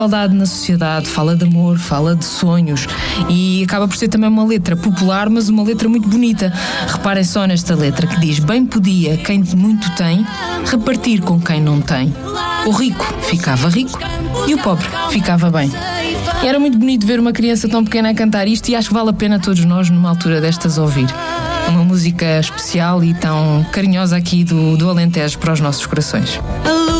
igualdade na sociedade, fala de amor, fala de sonhos e acaba por ser também uma letra popular, mas uma letra muito bonita. Reparem só nesta letra que diz: bem podia quem muito tem repartir com quem não tem. O rico ficava rico e o pobre ficava bem. E era muito bonito ver uma criança tão pequena a cantar isto e acho que vale a pena todos nós, numa altura destas, ouvir. Uma música especial e tão carinhosa aqui do Alentejo para os nossos corações.